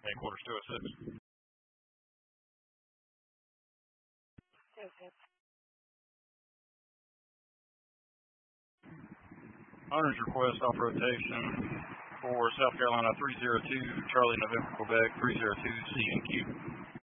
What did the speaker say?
quarters 206. Okay. Owner's request off rotation for South Carolina 302, Charlie November, Quebec 302, C and Q.